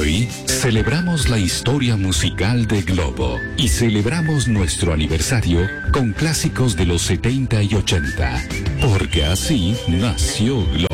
Hoy celebramos la historia musical de Globo y celebramos nuestro aniversario con clásicos de los 70 y 80, porque así nació Globo.